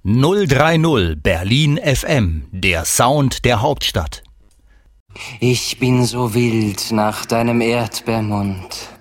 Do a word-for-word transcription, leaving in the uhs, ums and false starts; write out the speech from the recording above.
null drei null Berlin F M, der Sound der Hauptstadt. Ich bin so wild nach deinem Erdbeermund.